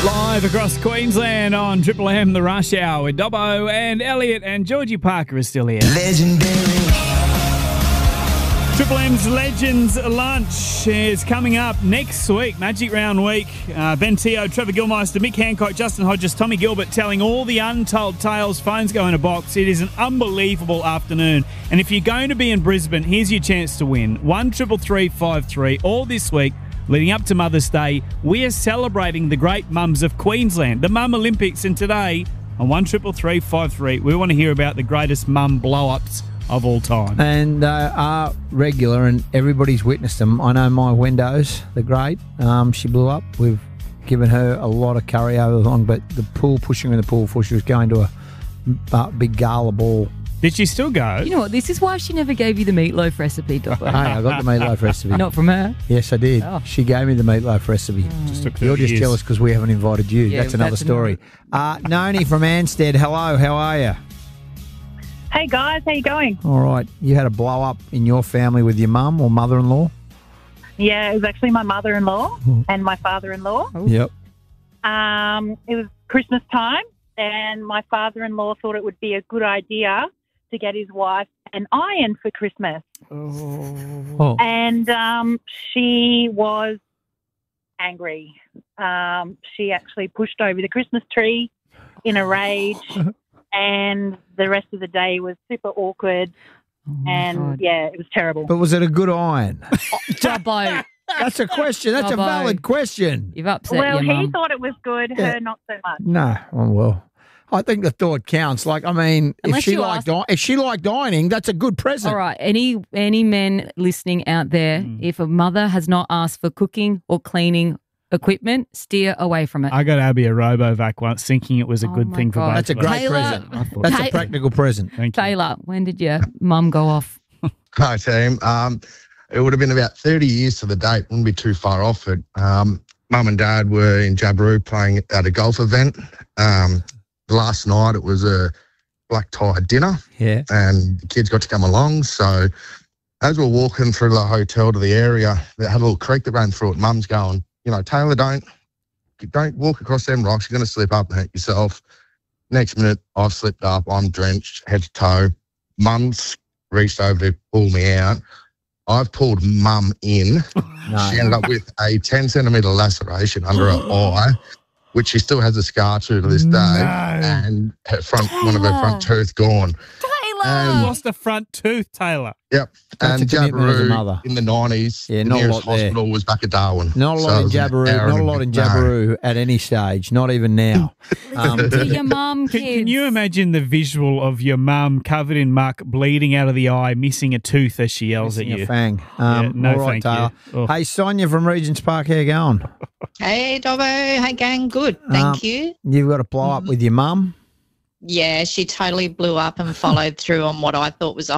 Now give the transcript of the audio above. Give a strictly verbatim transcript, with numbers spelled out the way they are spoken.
Live across Queensland on Triple M, the Rush Hour with Dobbo and Elliot, and Georgie Parker is still here. Legendary. Triple M's Legends Lunch is coming up next week, Magic Round Week. Uh, Ben Teo, Trevor Gilmeister, Mick Hancock, Justin Hodges, Tommy Gilbert telling all the untold tales. Phones go in a box. It is an unbelievable afternoon. And if you're going to be in Brisbane, here's your chance to win. one triple three five three all this week. Leading up to Mother's Day, we are celebrating the great mums of Queensland, the Mum Olympics, and today on one triple three five three, we want to hear about the greatest mum blow-ups of all time. And uh, are regular, and everybody's witnessed them. I know my Wendo's, the great, um, she blew up. We've given her a lot of curry over long, but the pool, pushing her in the pool before she was going to a, a big gala ball. Did she still go? You know what? This is why she never gave you the meatloaf recipe, Dobbo. Hey, I got the meatloaf recipe. Not from her. Yes, I did. Oh. She gave me the meatloaf recipe. Just took You're thirty just years. jealous because we haven't invited you. Yeah, that's another that's story. Uh, Noni from Anstead, hello, how are you? Hey guys, how you going? All right. You had a blow up in your family with your mum or mother-in-law? Yeah, it was actually my mother-in-law and my father-in-law. Yep. Um, it was Christmas time, and my father-in-law thought it would be a good idea to get his wife an iron for Christmas. Oh. And um, she was angry. Um, she actually pushed over the Christmas tree in a rage, and the rest of the day was super awkward. Oh, and, God. yeah, it was terrible. But was it a good iron? Dobbo, That's a question. That's a Dobbo. valid question. you've upset Well, your he mum. thought it was good, Yeah. her not so much. No. Oh, well. I think the thought counts. Like, I mean, Unless if she you liked ask- if she liked ironing, that's a good present. All right, any any men listening out there, Mm. if a mother has not asked for cooking or cleaning equipment, steer away from it. I got Abby a Robovac once, thinking it was a Oh good my thing for God. both That's a of us. great Taylor- present. I thought- That's Ta- a practical present. Thank you. Taylor, when did your mum go off? Hi, team. Um, it would have been about thirty years to the date. Wouldn't be too far off it. Um, Mum and Dad were in Jabiru playing at a golf event. Um, last night it was a black tie dinner, Yeah. and the kids got to come along. So as we're walking through the hotel to the area, they had a little creek that ran through it. Mum's going, you know, Taylor, don't don't walk across them rocks. You're going to slip up and hurt yourself. Next minute, I've slipped up. I'm drenched head to toe. Mum's reached over to pull me out. I've pulled Mum in. No. She ended up with a ten centimetre laceration under her eye, which she still has a scar to to this day, No. and her front one of her front teeth gone. You And, lost a front tooth, Taylor. yep, That's and a commitment as a Jabiru mother. in the nineties, Yeah, the not a nearest lot there. hospital was back at Darwin. Not a So lot it in was an Jabiru. hour Not a and lot in bit- no. Jabiru at any stage. Not even now. Um, To your mum, Can, kids. can you imagine the visual of your mum covered in muck, bleeding out of the eye, missing a tooth as she yells at missing you? a fang. Um, Yeah, no, all right, thank Taylor. you. Oh. Hey, Sonia from Regent's Park, how you going? Hey, Dobbo. Hey, gang. Good. Thank Um, you. You've got a blow up with your mum. Yeah, she totally blew up and followed through on what I thought was a